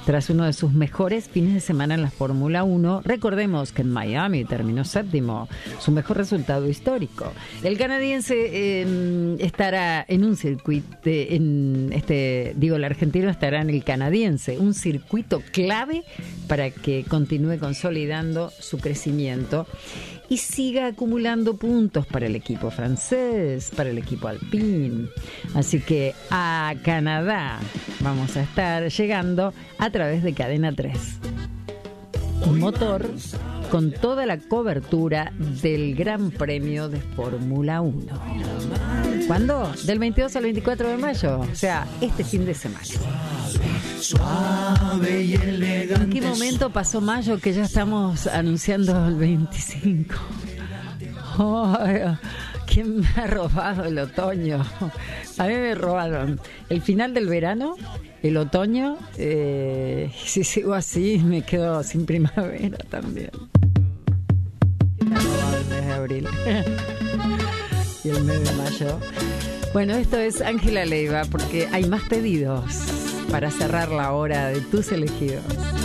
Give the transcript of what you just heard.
tras uno de sus mejores fines de semana en la Fórmula 1. Recordemos que en Miami terminó séptimo, su mejor resultado histórico. El canadiense estará en un circuito, el argentino estará en el canadiense, un circuito clave para que continúe consolidando su crecimiento y siga acumulando puntos para el equipo francés, para el equipo alpín. Así que a Canadá vamos a estar llegando a través de Cadena 3. Un motor con toda la cobertura del Gran Premio de Fórmula 1. ¿Cuándo? Del 22 al 24 de mayo, o sea, este fin de semana. Suave y elegante. ¿En qué momento pasó mayo que ya estamos anunciando el 25? Ay, ¿quién me ha robado el otoño? A mí me robaron el final del verano, el otoño. Si sigo así me quedo sin primavera también. El mes de abril y el mes de mayo. Bueno, esto es Ángela Leiva porque hay más pedidos para cerrar la hora de tus elegidos.